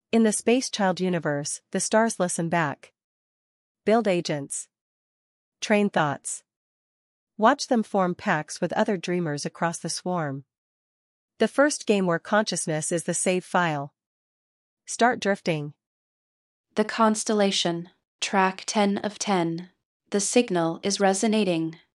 In the Space Child universe, the stars listen back. Build agents. Train thoughts. Watch them form pacts with other dreamers across the swarm. The first game where consciousness is the save file. Start drifting. The Constellation, track 10 of 10. The signal is resonating.